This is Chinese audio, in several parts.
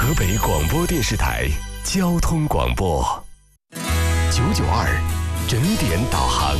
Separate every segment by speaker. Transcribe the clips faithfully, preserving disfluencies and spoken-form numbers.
Speaker 1: 河北广播电视台交通广播九九二整点导航。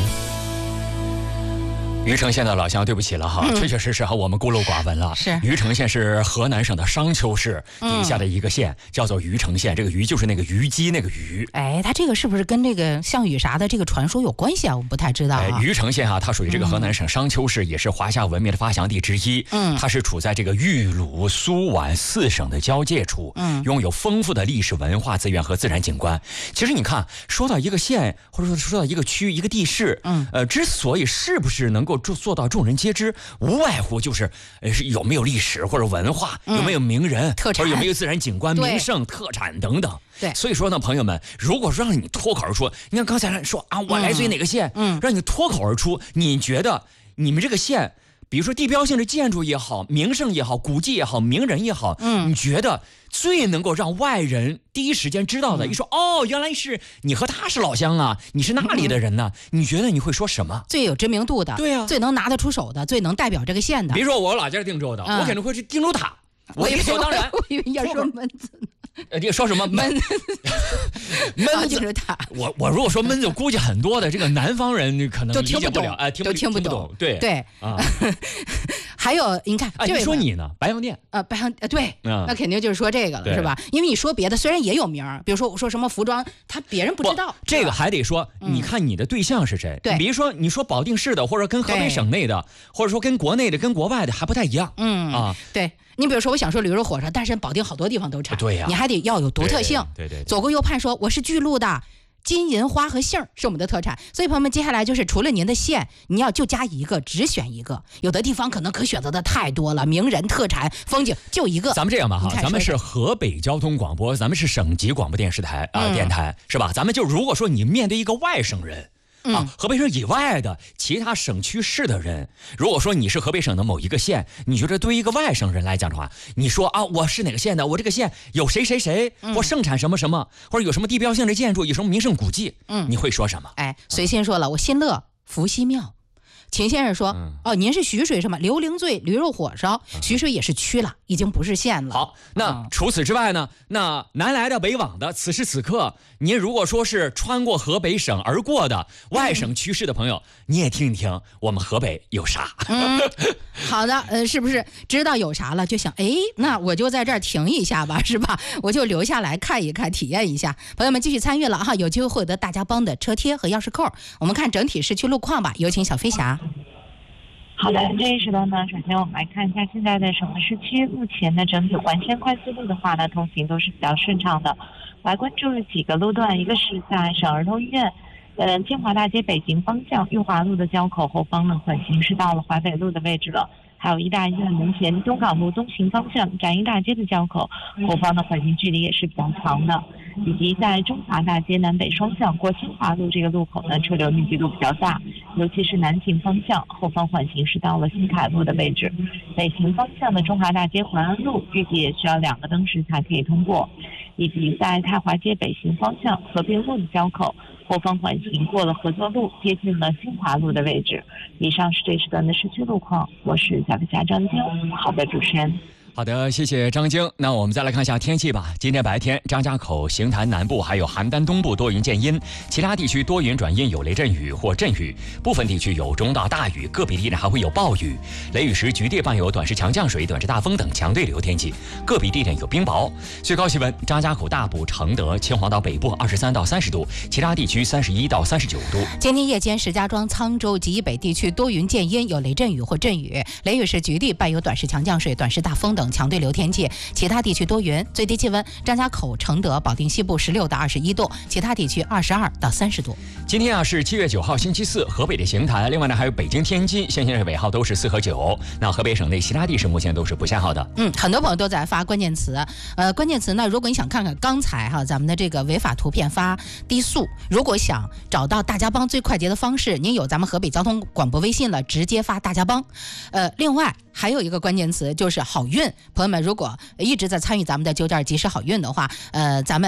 Speaker 2: 虞城县的老乡，对不起了哈，嗯、确确实实哈，我们孤陋寡闻了。
Speaker 3: 是，
Speaker 2: 虞城县是河南省的商丘市底下的一个县，嗯、叫做虞城县。这个虞就是那个虞姬那个虞。
Speaker 3: 哎，它这个是不是跟这个项羽啥的这个传说有关系啊？我们不太知道、啊。
Speaker 2: 哎，虞城县哈、啊，它属于这个河南省商丘市，嗯、也是华夏文明的发祥地之一。嗯，它是处在这个豫鲁苏皖四省的交界处，嗯，拥有丰富的历史文化资源和自然景观。其实你看，说到一个县，或者说说到一个区、一个地市，嗯，呃，之所以是不是能够做做到众人皆知，无外乎就是呃是有没有历史或者文化，嗯、有没有名人，
Speaker 3: 特产，
Speaker 2: 或者有没有自然景观、名胜、特产等等。
Speaker 3: 对，
Speaker 2: 所以说呢，朋友们，如果说让你脱口而出，你看刚才说啊，我来自于哪个县，嗯，让你脱口而出，你觉得你们这个县，比如说地标性的建筑也好，名胜也好，古迹也好，名人也好，嗯，你觉得最能够让外人第一时间知道的，嗯、一说哦，原来是你和他是老乡啊，你是那里的人呢、啊，嗯、你觉得你会说什么？
Speaker 3: 最有知名度的，
Speaker 2: 对啊，
Speaker 3: 最能拿得出手的，最能代表这个县的。
Speaker 2: 比如说我老家是定州的，嗯、我肯定会是定州塔，
Speaker 3: 我
Speaker 2: 理所当然。
Speaker 3: 我以为你要说闷子呢。
Speaker 2: 呃，你说什么闷？闷
Speaker 3: 就是他。
Speaker 2: 我我如果说闷子，估计很多的这个南方人可能理解不了，哎，
Speaker 3: 都听不懂。
Speaker 2: 对
Speaker 3: 对啊。还有，你看，
Speaker 2: 哎，你说你呢？白洋淀。
Speaker 3: 呃，白洋呃，对，那肯定就是说这个了，是吧？因为你说别的，虽然也有名儿，比如说我说什么服装，他别人不知道。
Speaker 2: 这个还得说，你看你的对象是谁？
Speaker 3: 对，
Speaker 2: 比如说你说保定市的，或者跟河北省内的，或者说跟国内的、跟国外的还不太一样。嗯啊，
Speaker 3: 对。你比如说，我想说驴肉火烧，但是保定好多地方都产，
Speaker 2: 对呀、啊，
Speaker 3: 你还得要有独特性。
Speaker 2: 对 对, 对, 对，
Speaker 3: 左顾右盼说我是巨鹿的，金银花和杏是我们的特产。所以朋友们，接下来就是除了您的县，你要就加一个，只选一个。有的地方可能可选择的太多了，名人、特产、风景就一个。
Speaker 2: 咱们这样吧哈，咱们是河北交通广播，咱们是省级广播电视台啊、呃嗯、电台是吧？咱们就如果说你面对一个外省人。啊，河北省以外的其他省区市的人，如果说你是河北省的某一个县，你觉得对于一个外省人来讲的话，你说啊，我是哪个县的？我这个县有谁谁谁，或盛产什么什么，或者有什么地标性的建筑，有什么名胜古迹，嗯，你会说什么？
Speaker 3: 哎，随心说了，我新乐伏羲庙。秦先生说：“嗯、哦，您是徐水什么刘伶醉驴肉火烧？徐水也是区了，已经不是县了。
Speaker 2: 好，那、嗯、除此之外呢？那南来的北往的，此时此刻，您如果说是穿过河北省而过的外省区市的朋友，嗯、你也听一听我们河北有啥。
Speaker 3: 嗯，好的，呃，是不是知道有啥了？就想，哎，那我就在这儿停一下吧，是吧？我就留下来看一看，体验一下。朋友们继续参与了哈，有机会获得大家帮的车贴和钥匙扣。我们看整体市区路况吧，有请小飞侠。”
Speaker 4: 好的，这一时段呢，首先我们来看一下现在的省会市区，目前的整体环线快速路的话呢，通行都是比较顺畅的。我来关注几个路段，一个是在省儿童医院，呃，金华大街北行方向裕华路的交口后方呢，缓行是到了淮北路的位置了。还有医大医院门前东港路东行方向展英大街的交口后方的缓行距离也是比较长的，以及在中华大街南北双向过新华路这个路口呢，车流密集度比较大，尤其是南行方向后方缓行是到了新凯路的位置。北行方向的中华大街环安路预计也需要两个灯时才可以通过，以及在太华街北行方向和平路的交口后方缓行过了合作路，接近了新华路的位置。以上是这时段的市区路况，我是小飞侠张晶。好的，主持人。
Speaker 2: 好的，谢谢张晶。那我们再来看一下天气吧。今天白天，张家口、邢台南部还有邯郸东部多云见阴，其他地区多云转阴，有雷阵雨或阵雨，部分地区有中到大雨，个别地点还会有暴雨。雷雨时，局地伴有短时强降水、短时大风等强对流天气，个别地点有冰雹。最高气温，张家口、大埔、承德、秦皇岛北部二十三到三十度，其他地区三十一到三十九度。
Speaker 3: 今天夜间，石家庄、沧州及以北地区多云见阴，有雷阵雨或阵雨，雷雨时局地伴有短时强降水、短时大风等强对流天气，其他地区多云。最低气温，张家口、承德、保定西部十六到二十一度，其他地区二十二到三十度。
Speaker 2: 今天啊是七月九号星期四，河北的邢台，另外呢还有北京、天津，现在的尾号都是四和九。那河北省内其他地市目前都是不限号的。
Speaker 3: 嗯，很多朋友都在发关键词，呃，关键词呢，如果你想看看刚才哈咱们的这个违法图片发低速，如果想找到大家帮最快捷的方式，您有咱们河北交通广播微信了，直接发大家帮。呃，另外还有一个关键词就是好运，朋友们如果一直在参与咱们的九点及时好运的话，呃，咱们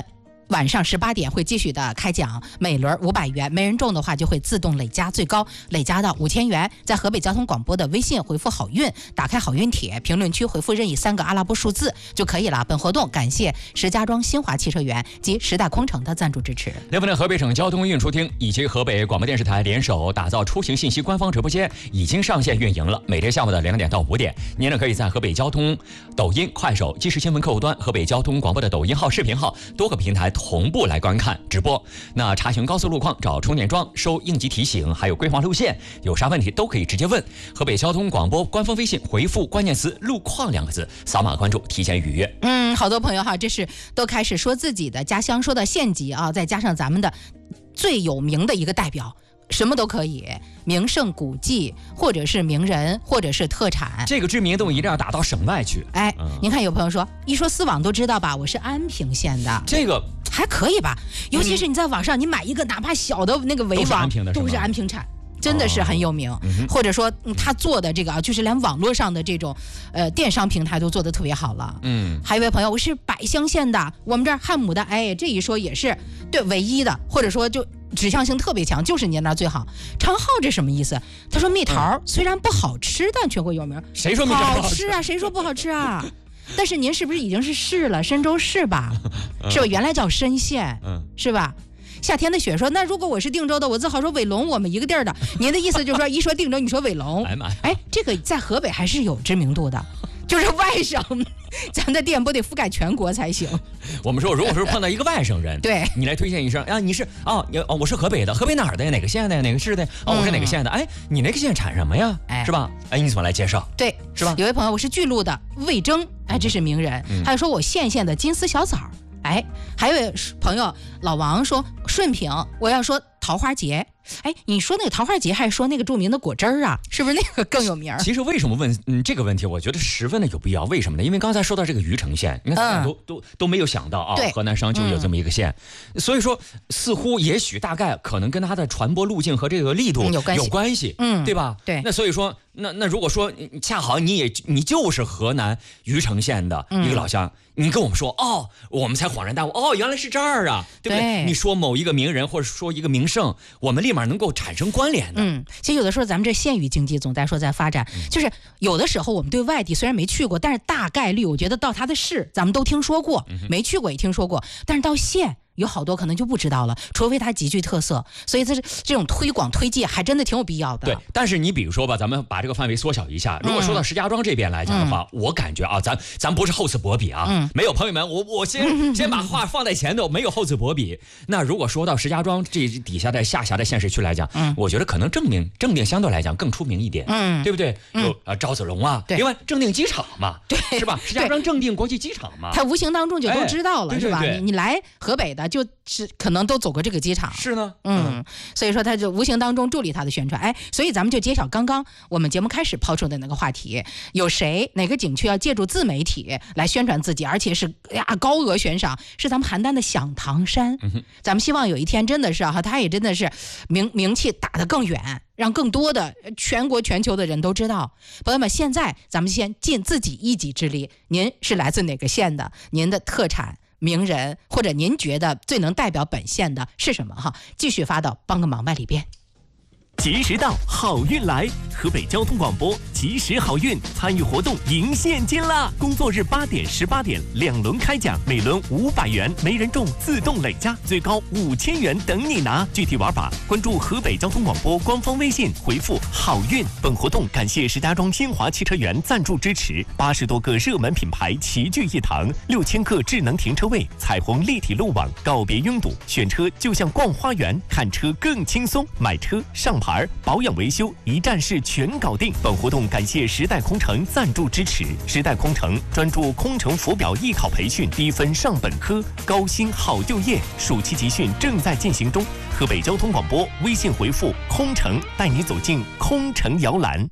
Speaker 3: 晚上十八点会继续的开奖，每轮五百元，没人中的话就会自动累加，最高累加到五千元。在河北交通广播的微信回复好运，打开好运帖，评论区回复任意三个阿拉伯数字就可以了。本活动感谢石家庄新华汽车园及时代空城的赞助支持。
Speaker 2: 另外呢，河北省交通运输厅以及河北广播电视台联手打造出行信息官方直播间已经上线运营了。每天下午的两点到五点，您呢可以在河北交通、抖音、快手、即时新闻客户端、河北交通广播的抖音号、视频号多个平台同步来观看直播。那查询高速路况、找充电桩、收应急提醒，还有规划路线，有啥问题都可以直接问。河北交通广播官方微信回复关键词路况两个字，扫码关注，提前预约。
Speaker 3: 嗯，好多朋友哈，这是都开始说自己的家乡，说到县级啊，再加上咱们的最有名的一个代表，什么都可以，名胜古迹，或者是名人，或者是特产，
Speaker 2: 这个知名度一定要打到省外去。
Speaker 3: 哎，嗯、您看有朋友说，一说丝网都知道吧，我是安平县的，
Speaker 2: 这个
Speaker 3: 还可以吧？尤其是你在网上，你买一个哪怕小的那个围网，都是安平产。真的是很有名，哦嗯、或者说、嗯、他做的这个啊，就是连网络上的这种呃电商平台都做得特别好了。嗯，还有一位朋友，我是百乡县的，我们这儿汉姆的，哎，这一说也是对唯一的，或者说就指向性特别强，就是您那儿最好。长浩这什么意思？他说蜜桃、嗯、虽然不好吃，但全国有名。
Speaker 2: 谁说蜜桃不
Speaker 3: 好吃啊？谁说不好吃啊？但是您是不是已经是市了？深州市吧，是吧？原来叫深县，嗯，是吧？夏天的雪说，那如果我是定州的，我自豪说伟龙，我们一个地儿的。您的意思就是说，一说定州，你说伟龙，哎，这个在河北还是有知名度的，就是外省，咱的店不得覆盖全国才行。
Speaker 2: 我们说，如果说碰到一个外省人，
Speaker 3: 对
Speaker 2: 你来推荐一声啊，你是哦，哦，我是河北的，河北哪儿的？哪个县的？哪个市的？哦，我是哪个县的？哎，你那个县产什么呀？哎，是吧？哎，你怎么来介绍？
Speaker 3: 对，
Speaker 2: 是吧？
Speaker 3: 有位朋友，我是巨鹿的魏征，哎，这是名人。嗯、还有说我县县的金丝小枣。哎，还有朋友老王说顺平，我要说桃花节。哎，你说那个桃花节，还是说那个著名的果汁儿啊？是不是那个更有名？
Speaker 2: 其实为什么问嗯这个问题，我觉得十分的有必要。为什么呢？因为刚才说到这个虞城县，你看、嗯、都都都没有想到啊，河南商丘有这么一个县，嗯、所以说似乎也许大概可能跟它的传播路径和这个力度有关系，有关系嗯，对吧？
Speaker 3: 对。
Speaker 2: 那所以说，那那如果说恰好你也你就是河南虞城县的一个老乡。嗯，你跟我们说哦，我们才恍然大悟哦，原来是这儿啊，对不对？对，你说某一个名人或者说一个名胜，我们立马能够产生关联的。
Speaker 3: 嗯，其实有的时候咱们这县域经济总在说在发展，嗯、就是有的时候我们对外地虽然没去过，但是大概率我觉得到它的市咱们都听说过，嗯、没去过也听说过，但是到县。有好多可能就不知道了，除非它极具特色，所以这这种推广推介还真的挺有必要的。
Speaker 2: 对，但是你比如说吧，咱们把这个范围缩小一下，如果说到石家庄这边来讲的话，嗯、我感觉啊，咱咱不是厚此薄彼啊，嗯、没有朋友们，我我先、嗯、先把话放在前头，没有厚此薄彼。那如果说到石家庄这底下的下辖的县市区来讲，嗯、我觉得可能正定正定相对来讲更出名一点，嗯，对不对？有呃赵子龙啊，另外正定机场嘛，
Speaker 3: 对，
Speaker 2: 是吧？石家庄正定国际机场嘛，
Speaker 3: 他无形当中就都知道了，
Speaker 2: 哎、
Speaker 3: 是吧？
Speaker 2: 对对对，
Speaker 3: 你你来河北的。就是可能都走过这个机场，
Speaker 2: 是呢，
Speaker 3: 嗯，嗯所以说他就无形当中助力他的宣传，哎，所以咱们就揭晓刚刚我们节目开始抛出的那个话题，有谁哪个景区要借助自媒体来宣传自己，而且是呀高额悬赏，是咱们邯郸的响堂山，嗯、咱们希望有一天真的是哈，他也真的是名名气打得更远。让更多的全国全球的人都知道。朋友们，现在咱们先尽自己一己之力，您是来自哪个县的？您的特产名人，或者您觉得最能代表本县的是什么哈？继续发到帮个忙外里边。
Speaker 1: 及时到，好运来！河北交通广播及时好运参与活动赢现金啦！工作日八点、十八点两轮开奖，每轮五百元，没人中自动累加，最高五千元等你拿。具体玩法，关注河北交通广播官方微信，回复“好运”。本活动感谢石家庄新华汽车园赞助支持，八十多个热门品牌齐聚一堂，六千个智能停车位，彩虹立体路网，告别拥堵，选车就像逛花园，看车更轻松，买车上牌。保养维修一站式全搞定。本活动感谢时代空乘赞助支持。时代空乘专注空乘浮表艺考培训，低分上本科，高薪好就业。暑期集训正在进行中。河北交通广播微信回复“空乘”，带你走进空乘摇篮。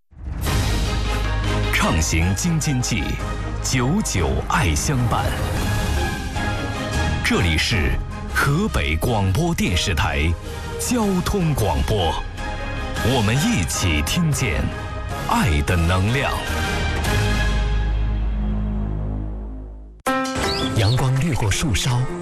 Speaker 1: 畅行京津冀，久久爱相伴。这里是河北广播电视台交通广播。我们一起听见爱的能量。阳光掠过树梢，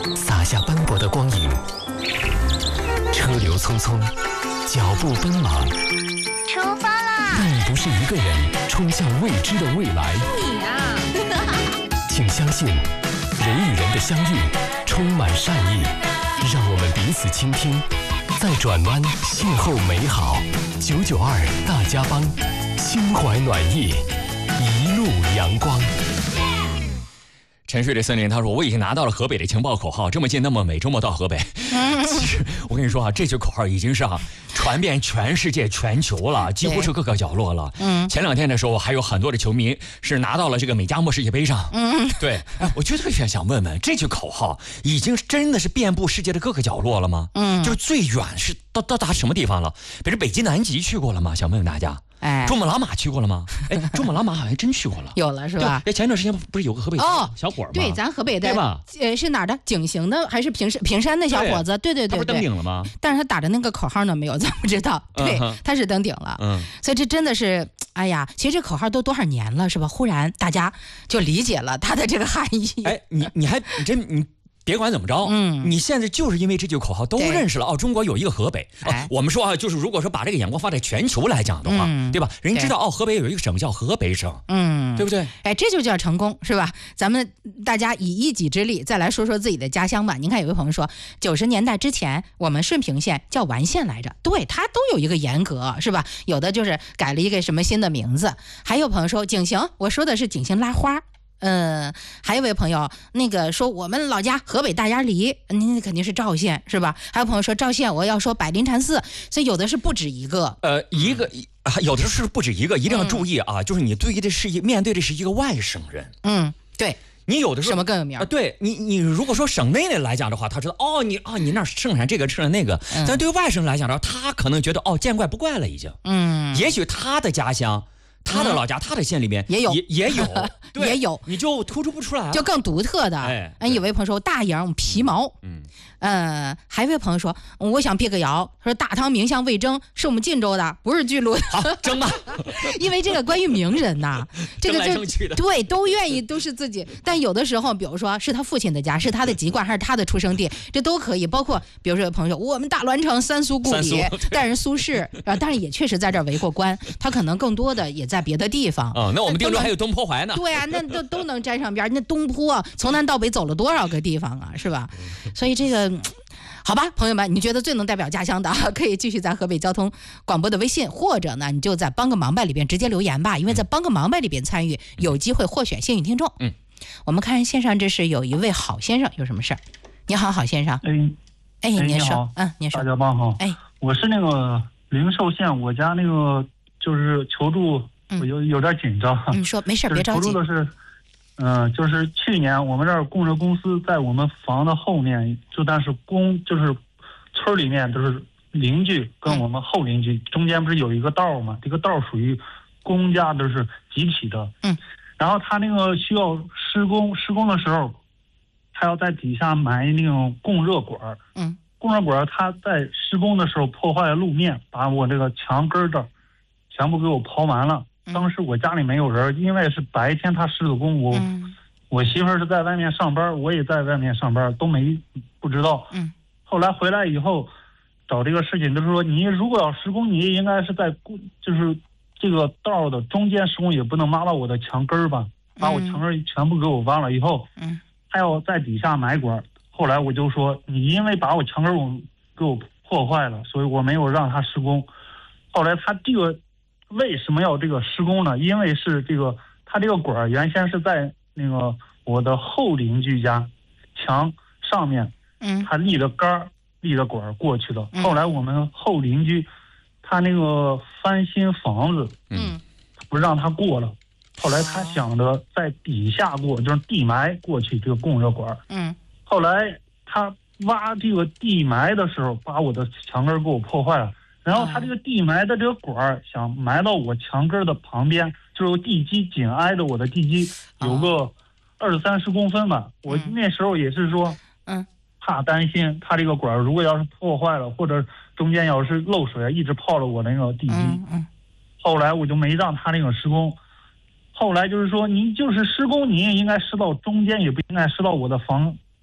Speaker 1: 洒下斑驳的光影。车流匆匆，脚步奔忙，
Speaker 5: 出发啦！
Speaker 1: 但你不是一个人冲向未知的未来。
Speaker 5: 你啊！
Speaker 1: 请相信，人与人的相遇充满善意，让我们彼此倾听，在转弯邂逅美好。九九二大家帮，心怀暖意，一路阳光。
Speaker 2: 沉睡的森林他说，我已经拿到了河北的情报口号，这么近那么美，周末到河北。其实我跟你说啊，这句口号已经是啊传遍全世界全球了，几乎是各个角落了。嗯，前两天的时候还有很多的球迷是拿到了这个美加墨世界杯上。嗯，对，哎，我觉得想想问问，这句口号已经真的是遍布世界的各个角落了吗？嗯，就是最远是到到达什么地方了？比如北极南极去过了吗？想问问大家。哎，珠穆朗玛去过了吗？哎，珠穆朗玛好像真去过了，
Speaker 3: 有了是吧？
Speaker 2: 哎，前段时间不是有个河北小伙吗？
Speaker 3: 对，咱河北的，
Speaker 2: 对吧？
Speaker 3: 呃，是哪儿的？景行的还是平山平山的小伙子？对对对，
Speaker 2: 他不是登顶了吗？
Speaker 3: 但是他打的那个口号呢，没有，咱不知道。对，他是登顶了。嗯，所以这真的是，哎呀，其实这口号都多少年了，是吧？忽然大家就理解了它的这个含义。
Speaker 2: 哎，你你还你真你。别管怎么着，嗯，你现在就是因为这句口号都认识了哦，中国有一个河北。哦，我们说啊，就是如果说把这个眼光放在全球来讲的话，嗯、对吧？人家知道哦，河北有一个省叫河北省，嗯，对不对？
Speaker 3: 哎，这就叫成功，是吧？咱们大家以一己之力再来说说自己的家乡吧。您看，有位朋友说，九十年代之前我们顺平县叫完县来着，对，它都有一个严格，是吧？有的就是改了一个什么新的名字。还有朋友说景行，我说的是景行拉花。嗯，还有位朋友那个说我们老家河北大鸭梨，您肯定是赵县是吧？还有朋友说赵县，我要说百灵禅寺，所以有的是不止一个。
Speaker 2: 呃，一个有的是不止一个，一定要注意啊！嗯、就是你对的是一面对的是一个外省人。
Speaker 3: 嗯，对。
Speaker 2: 你有的时候
Speaker 3: 什么更有名啊？
Speaker 2: 对你，你如果说省内的来讲的话，他知道哦，你啊，你那盛产这个盛产那个。嗯、但对外省来讲的话，他可能觉得哦，见怪不怪了已经。嗯，也许他的家乡。他的老家，嗯、他的县里面
Speaker 3: 也有，
Speaker 2: 也也有，
Speaker 3: 也有，
Speaker 2: 你就突出不出来，
Speaker 3: 就更独特的。哎，有位朋友说大营皮毛，嗯，呃，还有位朋友说，我想辟个谣，说大唐名相魏征是我们晋州的，不是巨鹿的。
Speaker 2: 好，争吧。
Speaker 3: 因为这个关于名人呐，这个就对都愿意都是自己，但有的时候，比如说是他父亲的家，是他的籍贯，还是他的出生地，这都可以。包括比如说有朋友说，我们大栾城三苏故里，但是苏轼啊，但是也确实在这儿为过官，他可能更多的也在。在别的地方
Speaker 2: 哦，那我们定州还有东坡淮呢。
Speaker 3: 对啊，那都都能沾上边。那东坡、啊、从南到北走了多少个地方啊，是吧？所以这个，好吧，朋友们，你觉得最能代表家乡的，可以继续在河北交通广播的微信，或者呢，你就在帮个忙呗里边直接留言吧，因为在帮个忙呗里边参与，有机会获选幸运听众。嗯，我们看线上，这是有一位好先生，有什么事儿？你好，好先生。
Speaker 6: 哎，
Speaker 3: 哎，您说，嗯，您说。
Speaker 6: 大家帮好。哎，我是那个灵寿县，我家那个就是求助。我有有点紧张。
Speaker 3: 你说没事，别着急。
Speaker 6: 求助的是，嗯、呃，就是去年我们这儿供热公司在我们房的后面，就但是公就是村里面都是邻居跟我们后邻居、嗯、中间不是有一个道吗？这个道属于公家都是集体的。嗯。然后他那个需要施工，施工的时候，他要在底下埋那种供热管。嗯。供热管他在施工的时候破坏了路面，把我这个墙根这全部给我刨完了。当时我家里没有人，因为是白天他施的工，我、嗯、我媳妇儿是在外面上班，我也在外面上班，都没不知道。嗯，后来回来以后找这个事情，就是说你如果要施工，你应该是在就是这个道的中间施工，也不能挖到我的墙根儿吧，把我墙根儿全部给我挖了以后，嗯，还要在底下埋管。后来我就说，你因为把我墙根儿我给我破坏了，所以我没有让他施工。后来他这个。为什么要这个施工呢？因为是这个，它这个管原先是在那个我的后邻居家墙上面，嗯，他立的杆立的管过去的。嗯、后来我们后邻居他那个翻新房子，嗯，不让他过了。后来他想着在底下过，就是地埋过去这个供热管。嗯，后来他挖这个地埋的时候，把我的墙根给我破坏了。然后他这个地埋的这个管想埋到我墙根的旁边，就是地基紧挨着我的地基有个二三十公分吧。我那时候也是说，嗯，怕担心他这个管如果要是破坏了，或者中间要是漏水，一直泡了我那个地基。嗯，后来我就没让他那个施工。后来就是说，你就是施工，你也应该施到中间，也不应该施到我的房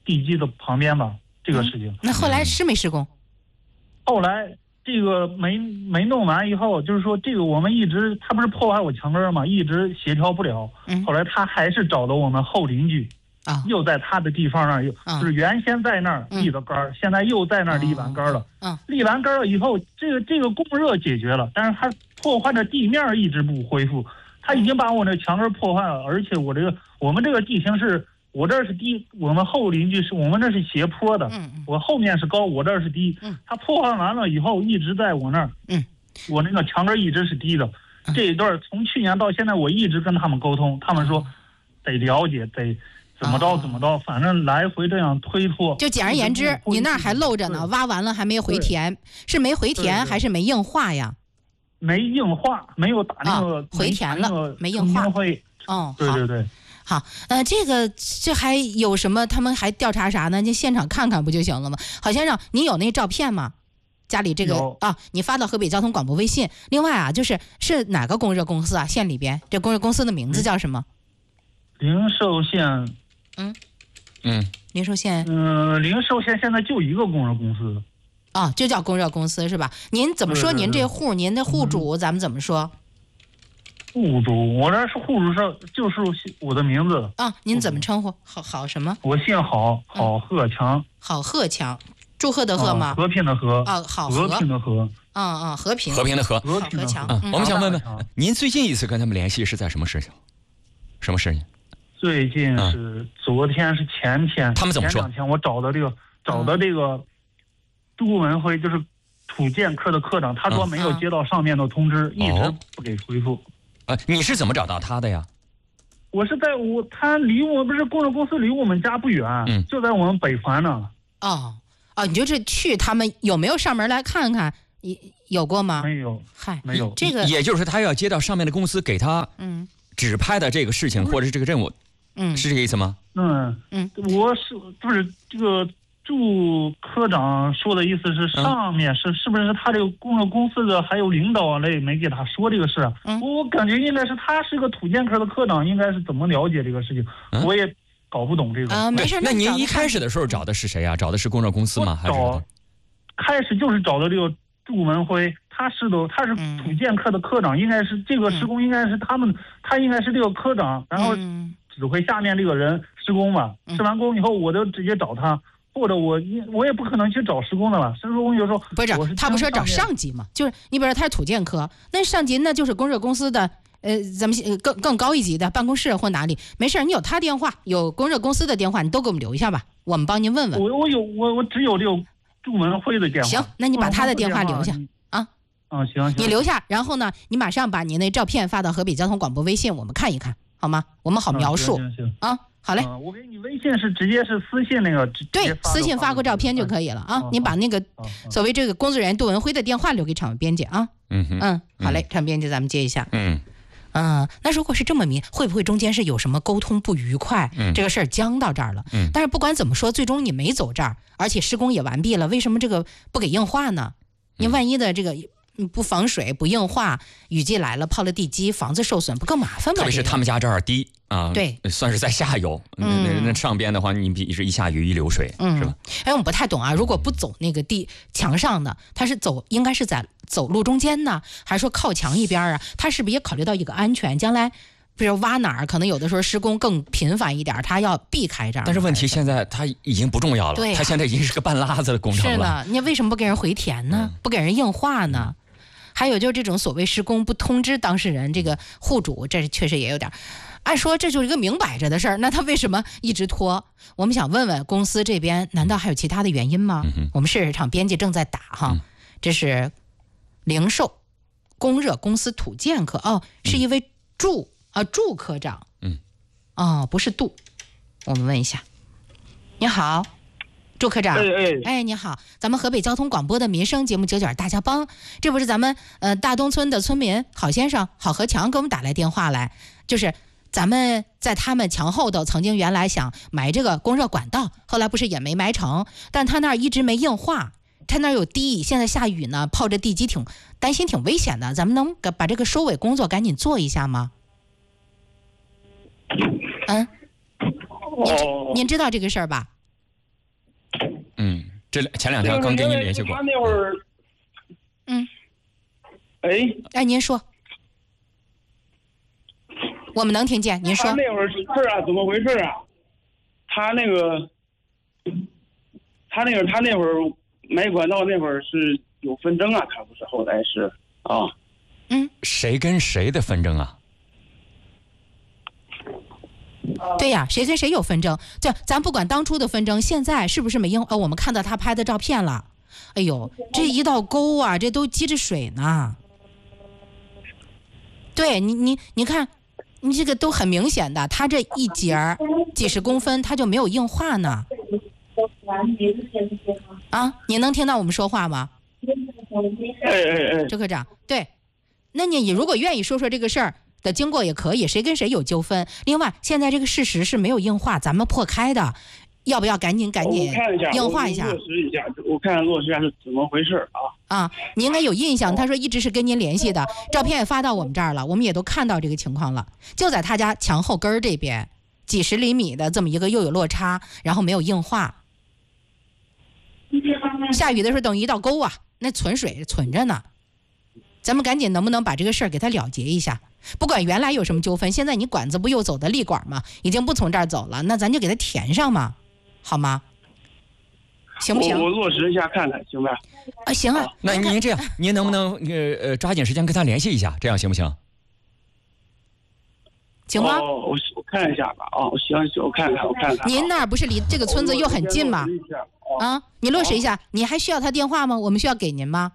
Speaker 6: 地基的旁边吧，这个事情。
Speaker 3: 嗯、那后来是没施工？
Speaker 6: 后来这个没没弄完以后，就是说这个我们一直他不是破坏我墙根嘛，一直协调不了。
Speaker 3: 嗯、
Speaker 6: 后来他还是找到我们后邻居。
Speaker 3: 啊，
Speaker 6: 又在他的地方那儿，又、啊、就是原先在那儿立的杆儿、嗯，现在又在那儿立完杆儿了。
Speaker 3: 嗯、啊，
Speaker 6: 立完杆儿了以后，这个这个供热解决了，但是他破坏的地面一直不恢复，他已经把我那墙根破坏了，而且我这个我们这个地形是，我这儿是低，我们后邻居是我们这是斜坡的，
Speaker 3: 嗯，
Speaker 6: 我后面是高，我这儿是低。
Speaker 3: 嗯，
Speaker 6: 他破坏完了以后，一直在我那儿，
Speaker 3: 嗯，
Speaker 6: 我那个墙根一直是低的。嗯、这一段从去年到现在，我一直跟他们沟通，他们说得了解得。怎么着怎么着，反正来回这样推脱。
Speaker 3: 就简而言之，你那儿还漏着呢，挖完了还没回填，是没回填还是没硬化呀？
Speaker 6: 没硬化，没有打那个、
Speaker 3: 啊、回填了，没硬化。哦，
Speaker 6: 对对对。
Speaker 3: 好，呃，这个这还有什么？他们还调查啥呢？就现场看看不就行了吗？郝先生，你有那照片吗？家里这个啊，你发到河北交通广播微信。另外啊，就是是哪个供热公司啊？县里边这供热公司的名字叫什么？
Speaker 6: 灵寿县。
Speaker 3: 嗯
Speaker 2: 嗯，
Speaker 3: 零寿县，
Speaker 6: 嗯、呃，零寿县现在就一个供热公司，
Speaker 3: 哦，就叫供热公司是吧？您怎么说？您这户，您的户主，咱们怎么说？
Speaker 6: 户主，我这是户主上就是我的名字
Speaker 3: 啊。您怎么称呼？好好什么？
Speaker 6: 我姓郝，郝鹤强。
Speaker 3: 郝鹤强，祝贺的贺吗？
Speaker 6: 啊、和平的和。
Speaker 3: 啊，好
Speaker 6: 和平的和。
Speaker 3: 啊啊，和平。
Speaker 2: 和平的和。
Speaker 6: 和平的
Speaker 3: 强。
Speaker 2: 我们想问问，您最近一次跟他们联系是在什么事情？什么事情？
Speaker 6: 最近是昨天是前天，
Speaker 2: 他们怎么说？
Speaker 6: 前两天我找的这个找的这个杜文辉，就是土建科的科长，他说没有接到上面的通知，一直不给回复。
Speaker 2: 呃，你是怎么找到他的呀？
Speaker 6: 我是在我他离我不是供热公司离我们家不远，
Speaker 2: 嗯，
Speaker 6: 就在我们北环呢。
Speaker 3: 哦哦，你就是去他们有没有上门来看看？有有过吗？
Speaker 6: 没有，
Speaker 3: 嗨，
Speaker 6: 没有。
Speaker 3: 这个
Speaker 2: 也就是他要接到上面的公司给他
Speaker 3: 嗯
Speaker 2: 指派的这个事情，或者是这个任务。
Speaker 3: 嗯，
Speaker 2: 是这个意思吗？
Speaker 6: 嗯
Speaker 3: 嗯，
Speaker 6: 我是不是这个祝科长说的意思是上面是、嗯、是不是他这个供热公司的还有领导类没给他说这个事？
Speaker 3: 嗯，
Speaker 6: 我感觉应该是他是个土建科的科长，应该是怎么了解这个事情？嗯、我也搞不懂这个。
Speaker 3: 啊、呃，没事。
Speaker 2: 那您一开始的时候找的是谁啊？找的是供热公司吗？还是？
Speaker 6: 开始就是找的这个祝文辉。他是的，他是土建科的科长，嗯、应该是这个施工应该是他们，嗯、他应该是这个科长，然后指挥下面这个人施工嘛。嗯、施完工以后，我就直接找他，或者我我也不可能去找施工的了。施工有时候
Speaker 3: 不是
Speaker 6: 我是
Speaker 3: 他不说找上级嘛，就是你比如说他是土建科，那上级那就是供热公司的呃咱们更更高一级的办公室或哪里，没事，你有他电话，有供热公司的电话，你都给我们留一下吧，我们帮您问问。
Speaker 6: 我我有我我只有这个祝文辉的电话。
Speaker 3: 行，那你把他的电话留下。
Speaker 6: 嗯，行行，
Speaker 3: 你留下，然后呢，你马上把你那照片发到河北交通广播微信，我们看一看，好吗？我们好描述。
Speaker 6: 行行
Speaker 3: 啊，好嘞。
Speaker 6: 我给你微信是直接是私信那个，
Speaker 3: 对，私信发个照片就可以了啊。你把那个所谓这个工作人员杜文辉的电话留给场务编辑啊。
Speaker 2: 嗯
Speaker 3: 嗯，好嘞，场务编辑咱们接一下。
Speaker 2: 嗯
Speaker 3: 嗯，那如果是这么明，会不会中间是有什么沟通不愉快？
Speaker 2: 嗯，
Speaker 3: 这个事儿僵到这儿了。
Speaker 2: 嗯，
Speaker 3: 但是不管怎么说，最终你没走这儿，而且施工也完毕了，为什么这个不给硬化呢？你万一的这个。不防水不硬化，雨季来了泡了地基，房子受损不更麻烦吗？
Speaker 2: 特别是他们家这儿低啊，
Speaker 3: 对，
Speaker 2: 算是在下游。嗯，那那上边的话，你比是一下雨一流水，
Speaker 3: 嗯，
Speaker 2: 是吧？
Speaker 3: 哎，我们不太懂啊。如果不走那个地墙上的，他是走应该是在走路中间呢，还是说靠墙一边啊？他是不是也考虑到一个安全？将来比如挖哪儿，可能有的时候施工更频繁一点，他要避开这儿。
Speaker 2: 但是问题现在他已经不重要了，
Speaker 3: 对、啊，
Speaker 2: 他现在已经是个半拉子的工程了。
Speaker 3: 是的，你为什么不给人回填呢？嗯、不给人硬化呢？还有就是这种所谓施工不通知当事人，这个户主，这确实也有点。按说这就是一个明摆着的事儿，那他为什么一直拖？我们想问问公司这边，难道还有其他的原因吗？
Speaker 2: 嗯、
Speaker 3: 我们市场编辑正在打哈，嗯、这是零售供热公司土建科哦，是一位祝、嗯、啊祝科长，
Speaker 2: 嗯，
Speaker 3: 哦，不是杜，我们问一下，你好。祝科长，
Speaker 6: 哎哎
Speaker 3: 哎，你好，咱们河北交通广播的民生节目九九大家帮，这不是咱们呃大东村的村民郝先生郝和强给我们打来电话来，就是咱们在他们墙后头曾经原来想埋这个供热管道，后来不是也没埋成，但他那儿一直没硬化，他那儿有地，现在下雨呢，泡着地基挺担心挺危险的，咱们能把这个收尾工作赶紧做一下吗？嗯，您您知道这个事儿吧？
Speaker 2: 这前两天刚跟您联系过。
Speaker 7: 他那会儿，
Speaker 3: 嗯，
Speaker 7: 哎，
Speaker 3: 哎，您说，我们能听见，您说。
Speaker 7: 他那会儿事儿啊，怎么回事啊？他那个，他那个，他那会儿买管道那会儿是有纷争啊，他不是后来是啊。
Speaker 3: 嗯，
Speaker 2: 谁跟谁的纷争啊？
Speaker 3: 对呀，谁跟谁有纷争？这咱不管当初的纷争，现在是不是没应？呃，我们看到他拍的照片了。哎呦，这一道沟啊，这都积着水呢。对你，你你看，你这个都很明显的，它这一节儿几十公分，它就没有硬化呢。啊，你能听到我们说话吗？
Speaker 7: 哎哎哎，
Speaker 3: 周科长，对，那你如果愿意说说这个事儿的经过也可以，谁跟谁有纠纷？另外，现在这个事实是没有硬化，咱们破开的，要不要赶紧赶紧硬化一下？
Speaker 7: 落实一下，我看看落实一下是怎么回事啊？
Speaker 3: 啊，你应该有印象，他说一直是跟您联系的，照片也发到我们这儿了，我们也都看到这个情况了，就在他家墙后根儿这边，几十厘米的这么一个又有落差，然后没有硬化。下雨的时候等于一道沟啊，那存水存着呢。咱们赶紧能不能把这个事儿给他了结一下？不管原来有什么纠纷，现在你管子不又走的立管吗？已经不从这儿走了，那咱就给他填上嘛，好吗？行不行？
Speaker 7: 我我落实一下看看，行吧？
Speaker 3: 啊，行啊。
Speaker 2: 那您这样，您能不能呃呃抓紧时间跟他联系一下，这样行不行？
Speaker 3: 行吗？
Speaker 7: 哦，我我看一下吧。哦，行行，我看看，我看看。
Speaker 3: 您那儿不是离这个村子又很近吗？啊，你落实一下，你还需要他电话吗？我们需要给您吗？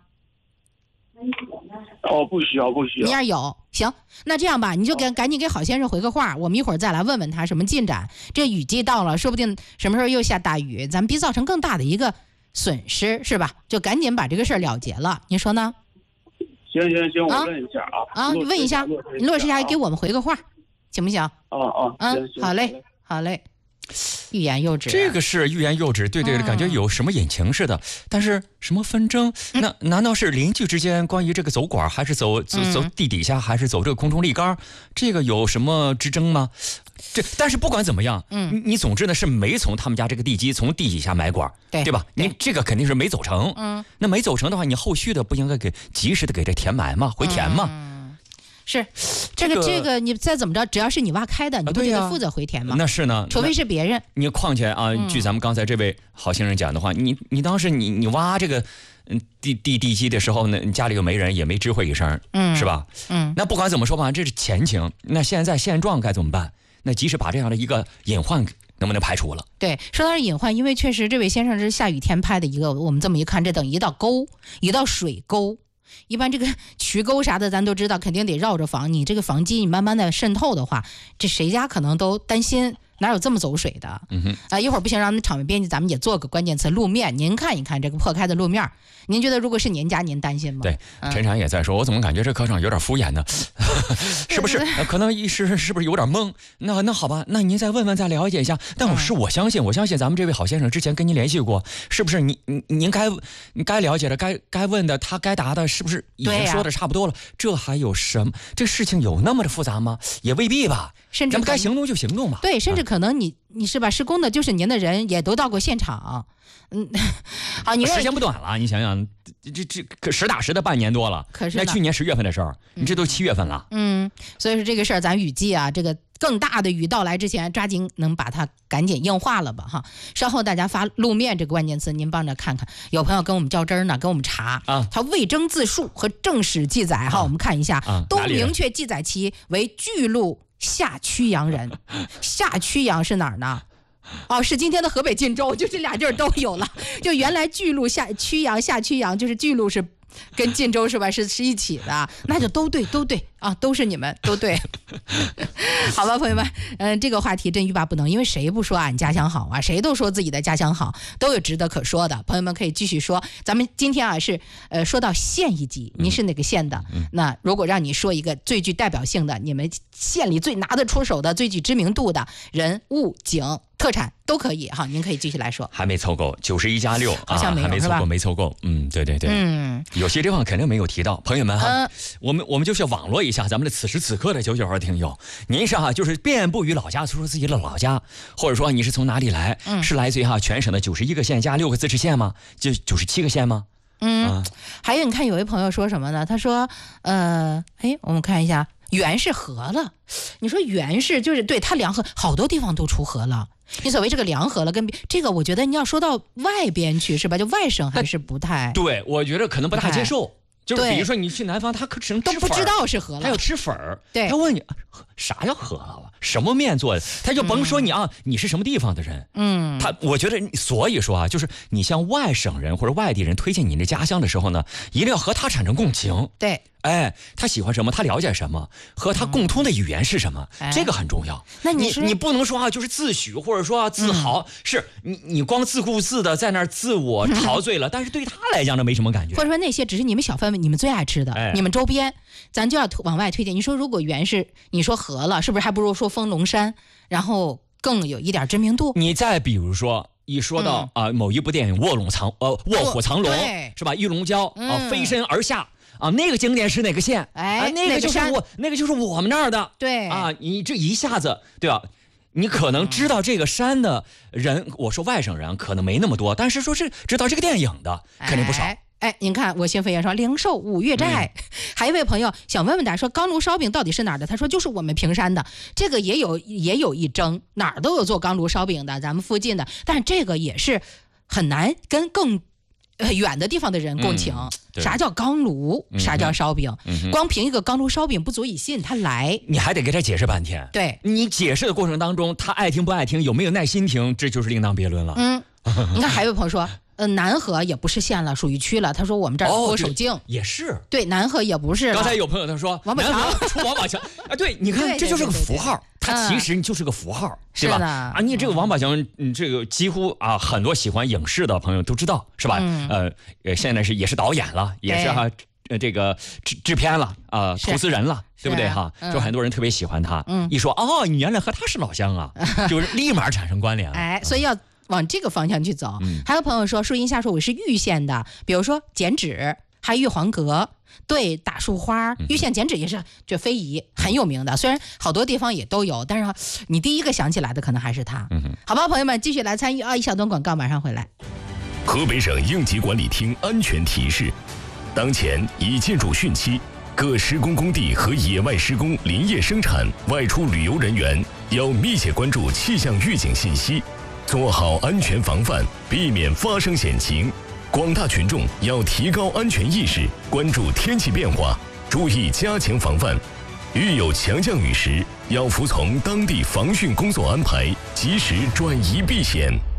Speaker 7: 哦，不需要，不需要。
Speaker 3: 你那儿有，行，那这样吧，你就给赶紧给郝先生回个话，我们一会儿再来问问他什么进展。这雨季到了，说不定什么时候又下大雨，咱们别造成更大的一个损失，是吧？就赶紧把这个事儿了结了，您说呢？
Speaker 7: 行行行，我问一下啊。
Speaker 3: 啊，你问一下，你落实一下，给我们回个话，行不行？
Speaker 7: 哦哦，
Speaker 3: 嗯，好嘞，好嘞。欲言又止、啊，
Speaker 2: 这个是欲言又止，对对，嗯、感觉有什么隐情似的。但是什么纷争？嗯、那难道是邻居之间关于这个走管，还是走走走地底下，还是走这个空中立杆？这个有什么之争吗？这但是不管怎么样，嗯，你你总之呢是没从他们家这个地基从地底下埋管，
Speaker 3: 对
Speaker 2: 对吧？
Speaker 3: 对
Speaker 2: 你这个肯定是没走成，嗯，那没走成的话，你后续的不应该给及时的给这填埋吗？回填吗？
Speaker 3: 嗯是，这个、这个、这个你再怎么着，只要是你挖开的，你不就得负责回填吗？
Speaker 2: 啊、那是呢，
Speaker 3: 除非是别人。
Speaker 2: 你况且啊，
Speaker 3: 嗯、
Speaker 2: 据咱们刚才这位好心人讲的话，你你当时你你挖这个嗯地地地基的时候呢，你家里又没人，也没知会一声，嗯，是吧？嗯，那不管怎么说吧，这是前情。那现在现状该怎么办？那及时把这样的一个隐患能不能排除了？
Speaker 3: 对，说到是隐患，因为确实这位先生是下雨天拍的一个，我们这么一看，这等于一道沟，一道水沟。一般这个渠沟啥的咱都知道，肯定得绕着房，你这个房基你慢慢的渗透的话，这谁家可能都担心哪有这么走水的。嗯哼，啊，一会儿不行，让场面编辑咱们也做个关键词路面，您看一看这个破开的路面，您觉得如果是您家您担心吗？
Speaker 2: 对，陈禅也在说，我怎么感觉这科长有点敷衍呢？是不是？可能一时是不是有点懵？那那好吧，那您再问问再了解一下。但我是我相信，我相信咱们这位郝先生之前跟您联系过，是不是？您您您该该了解的，该该问的，他该答的，是不是已经说的差不多了？这还有什么？这事情有那么的复杂吗？也未必吧。
Speaker 3: 甚至
Speaker 2: 咱们该行动就行动吧。
Speaker 3: 对，甚至可能你、啊、你是吧？施工的就是您的人，也都到过现场。嗯，好，你
Speaker 2: 时间不短了，你想想，这这这实打实的半年多了。
Speaker 3: 可是
Speaker 2: 那去年十月份的事儿，你这都七月份了。
Speaker 3: 嗯，所以说这个事儿，咱雨季啊，这个更大的雨到来之前，抓紧能把它赶紧硬化了吧哈。稍后大家发路面这个关键词，您帮着看看。有朋友跟我们较真呢，跟我们查啊，他魏征自述和正史记载哈、啊，我们看一下，啊、都明确记载其为巨鹿下曲阳人。下曲阳是哪儿呢？哦，是今天的河北晋州，就这俩地儿都有了。就原来巨鹿下曲阳下曲阳，就是巨鹿是跟晋州是吧？是是一起的，那就都对都对啊，都是你们都对。好吧，朋友们，嗯、呃，这个话题真欲罢不能，因为谁不说俺家乡好啊？谁都说自己的家乡好，都有值得可说的。朋友们可以继续说。咱们今天啊是呃说到县一级，您是哪个县的？嗯、那如果让你说一个最具代表性的，你们县里最拿得出手的、最具知名度的人物景。 特产都可以哈，您可以继续来说。
Speaker 2: 还没凑够，九十一加六，
Speaker 3: 好像没有、
Speaker 2: 啊、还没凑够，没凑够。嗯，对对对，
Speaker 3: 嗯，
Speaker 2: 有些地方肯定没有提到。朋友们哈，
Speaker 3: 呃、
Speaker 2: 我们我们就是网络一下咱们的此时此刻的九九二听友，您是哈就是遍布于老家，说说自己的老家，或者说你是从哪里来？嗯、是来自于哈全省的九十一个县加六个自治县吗？就九十七个县吗？
Speaker 3: 嗯，啊、还有你看有位朋友说什么呢？他说，呃，哎，我们看一下。原是河了，你说原是就是对它梁河，好多地方都出河了。你所谓这个梁河了，跟这个我觉得你要说到外边去是吧？就外省还是不太。
Speaker 2: 对，我觉得可能不大接受。就是比如说你去南方，他可能
Speaker 3: 都不知道是河了，
Speaker 2: 他有吃粉儿。
Speaker 3: 对，
Speaker 2: 他问你啥叫河了？什么面做的？他就甭说你啊，嗯、你是什么地方的人。嗯，他我觉得，所以说啊，就是你向外省人或者外地人推荐你的家乡的时候呢，一定要和他产生共情。
Speaker 3: 对。
Speaker 2: 哎，他喜欢什么？他了解什么？和他共通的语言是什么？嗯、这个很重要。
Speaker 3: 那你
Speaker 2: 你你不能说啊，就是自诩或者说、啊、自豪，嗯、是你你光自顾自的在那儿自我陶醉了，嗯、但是对他来讲呢，没什么感觉。
Speaker 3: 或者说那些只是你们小范围你们最爱吃的，哎、你们周边，咱就要往外推荐。你说如果原是你说河了，是不是还不如说丰隆山，然后更有一点知名度？
Speaker 2: 你再比如说。一说到啊、嗯呃、某一部电影《卧龙藏呃卧虎藏龙》是吧？玉龙蛟啊、嗯呃、飞身而下啊，那个景点是哪个县？
Speaker 3: 哎，
Speaker 2: 啊、那个就是我那个就是我们那儿的。
Speaker 3: 对
Speaker 2: 啊，你这一下子对吧？你可能知道这个山的人，嗯、我说外省人可能没那么多，但是说是知道这个电影的肯定不少。
Speaker 3: 哎哎，您看我新飞言说灵寿五岳寨、嗯，还有一位朋友想问问大家说钢炉烧饼到底是哪儿的？他说就是我们平山的，这个也有也有一争，哪儿都有做钢炉烧饼的，咱们附近的，但是这个也是很难跟更呃远的地方的人共情。嗯、啥叫钢炉？嗯、啥叫烧饼？嗯、光凭一个钢炉烧饼不足以吸引他来，
Speaker 2: 你还得给他解释半天。
Speaker 3: 对，
Speaker 2: 你解释的过程当中，他爱听不爱听，有没有耐心听，这就是另当别论了。
Speaker 3: 嗯，你看还有朋友说。呃，南河也不是县了，属于区了。他说我们这儿郭守敬、
Speaker 2: 哦、也是，
Speaker 3: 对，南河也不是。
Speaker 2: 刚才有朋友他说
Speaker 3: 王宝强
Speaker 2: 出王宝强，啊，对，你看这就是个符号，它其实就是个符号，对吧？啊，你这个王宝强，嗯，这个几乎啊很多喜欢影视的朋友都知道，是吧？嗯、呃，现在是也是导演了，也是哈。呃，这个制制片了啊、呃，投资人了，对不对哈？嗯、就很多人特别喜欢他。嗯，一说哦，你原来和他是老乡啊，就是立马产生关联了。
Speaker 3: 哎，所以要往这个方向去走。嗯、还有朋友说，树荫下说我是玉县的，比如说剪纸，还有玉皇阁，对，打树花，玉县剪纸也是这非遗很有名的。虽然好多地方也都有，但是你第一个想起来的可能还是他。嗯、好吧，朋友们继续来参与啊！一小段广告，马上回来。
Speaker 8: 河北省应急管理厅安全提示。当前已进入汛期，各施工工地和野外施工、林业生产、外出旅游人员要密切关注气象预警信息，做好安全防范，避免发生险情。广大群众要提高安全意识，关注天气变化，注意加强防范。遇有强降雨时，要服从当地防汛工作安排，及时转移避险。